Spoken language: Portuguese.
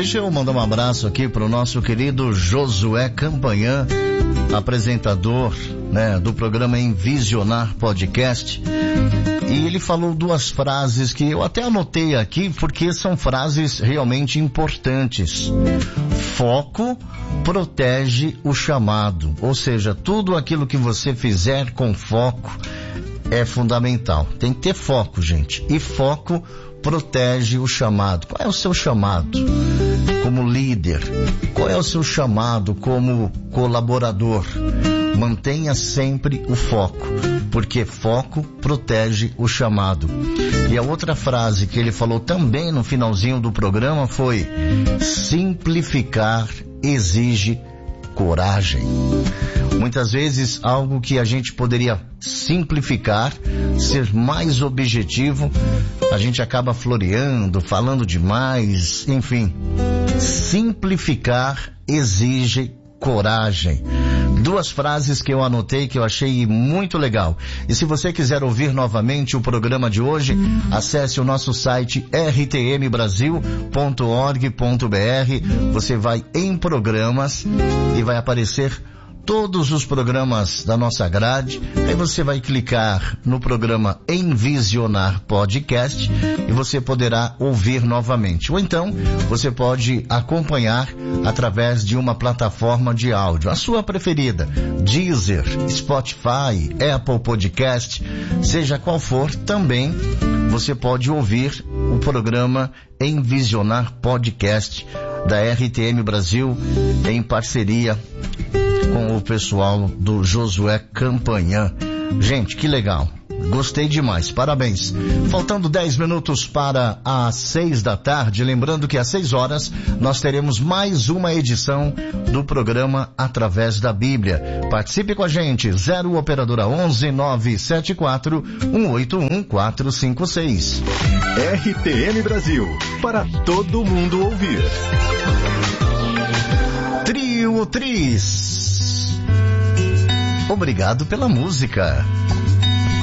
Deixa eu mandar um abraço aqui pro nosso querido Josué Campanhã, apresentador, né, do programa Envisionar Podcast. E ele falou duas frases que eu até anotei aqui porque são frases realmente importantes. Foco protege o chamado. Ou seja, tudo aquilo que você fizer com foco é fundamental. Tem que ter foco, gente. E foco protege o chamado. Qual é o seu chamado como líder? Qual é o seu chamado como colaborador? Mantenha sempre o foco, porque foco protege o chamado. E a outra frase que ele falou também no finalzinho do programa foi: simplificar exige coragem. Muitas vezes algo que a gente poderia simplificar, ser mais objetivo, a gente acaba floreando, falando demais, enfim. Simplificar exige coragem. Duas frases que eu anotei que eu achei muito legal. E se você quiser ouvir novamente o programa de hoje, acesse o nosso site rtmbrasil.org.br. Você vai em programas e vai aparecer todos os programas da nossa grade. Aí você vai clicar no programa Envisionar Podcast e você poderá ouvir novamente. Ou então, você pode acompanhar através de uma plataforma de áudio, a sua preferida, Deezer, Spotify, Apple Podcast, seja qual for, também você pode ouvir o programa Envisionar Podcast da RTM Brasil em parceria com o pessoal do Josué Campanhã. Gente, que legal. Gostei demais. Parabéns. Faltando 10 minutos para as 6 da tarde, lembrando que às 6 horas nós teremos mais uma edição do programa Através da Bíblia. Participe com a gente. 0 operadora 11 974 181 456. RTM Brasil, para todo mundo ouvir. Trio Tris. Obrigado pela música.